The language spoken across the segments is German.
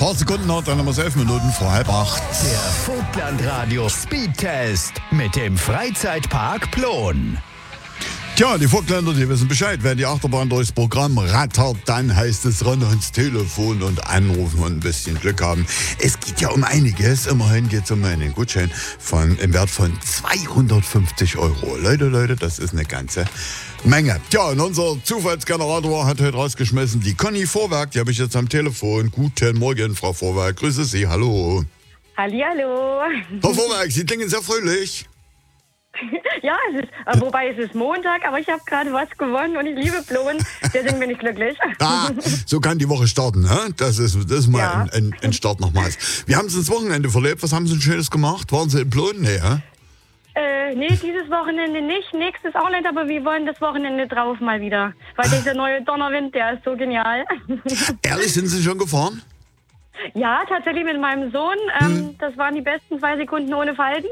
Paar Sekunden noch, dann haben wir es 11 Minuten vor 7:30. Der Vogtland-Radio Speedtest mit dem Freizeitpark Plon. Tja, die Vogtländer, die wissen Bescheid. Wenn die Achterbahn durchs Programm rattert, dann heißt es ran ans Telefon und anrufen und ein bisschen Glück haben. Es geht ja um einiges. Immerhin geht es um einen Gutschein im Wert von 250 Euro. Leute, das ist eine ganze Menge. Tja, und unser Zufallsgenerator hat heute rausgeschmissen die Conny Vorwerk. Die habe ich jetzt am Telefon. Guten Morgen, Frau Vorwerk. Grüße Sie. Hallo. Hallihallo. Frau Vorwerk, Sie klingen sehr fröhlich. Ja, wobei es ist Montag, aber ich habe gerade was gewonnen und ich liebe Plon, deswegen bin ich glücklich. So kann die Woche starten, ne? Das ist mal ein Start nochmals. Wir haben es ins Wochenende verlebt. Was haben Sie ein Schönes gemacht? Waren Sie in Plon? Nee, ja? Nee, dieses Wochenende nicht. Nächstes auch nicht, aber wir wollen das Wochenende drauf mal wieder. Weil dieser neue Donnerwind, der ist so genial. Ehrlich, sind Sie schon gefahren? Ja, tatsächlich mit meinem Sohn. Das waren die besten 2 Sekunden ohne Falten.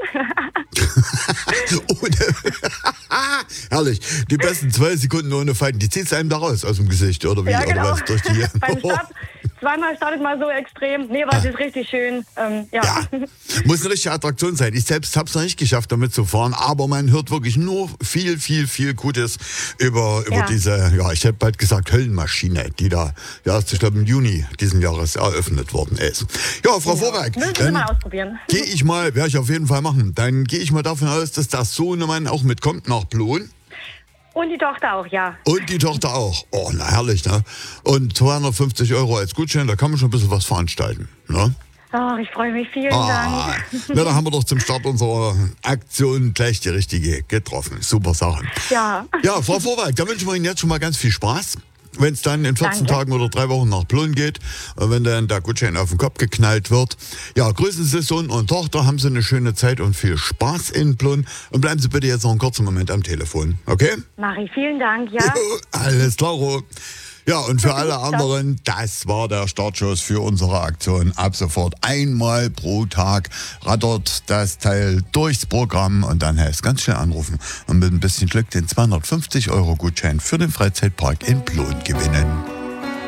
Herrlich. Die besten 2 Sekunden ohne Falten. Die zieht einem da raus aus dem Gesicht, oder wie? Ja, genau. Oder was? Durch die Beim Start, zweimal startet mal so extrem. Nee, was ist richtig schön. Ja, muss eine richtige Attraktion sein. Ich selbst habe es noch nicht geschafft, damit zu fahren, aber man hört wirklich nur viel Gutes über diese, ich hätte bald gesagt, Höllenmaschine, die da, ich glaube im Juni diesen Jahres eröffnet worden ist. Ja, Frau Vorwerk, müssen wir mal ausprobieren. Werde ich auf jeden Fall machen. Dann gehe ich mal davon aus, dass der Sohnemann auch mitkommt nach Plon. Und die Tochter auch, ja. Und die Tochter auch. Oh, na herrlich, ne? Und 250 Euro als Gutschein, da kann man schon ein bisschen was veranstalten, ne? Oh, ich freue mich. Vielen Dank. Na, da haben wir doch zum Start unserer Aktion gleich die richtige getroffen. Super Sache. Ja. Ja, Frau Vorwerk, da wünschen wir Ihnen jetzt schon mal ganz viel Spaß. Wenn es dann in 14 Tagen oder 3 Wochen nach Plon geht, wenn dann der Gutschein auf den Kopf geknallt wird. Ja, grüßen Sie Sohn und Tochter, haben Sie eine schöne Zeit und viel Spaß in Plon. Und bleiben Sie bitte jetzt noch einen kurzen Moment am Telefon, okay? Mari, vielen Dank, ja. Alles klaro. Ja, und für alle anderen, das war der Startschuss für unsere Aktion. Ab sofort einmal pro Tag rattert das Teil durchs Programm und dann heißt ganz schnell anrufen und mit ein bisschen Glück den 250 Euro Gutschein für den Freizeitpark in Plon gewinnen.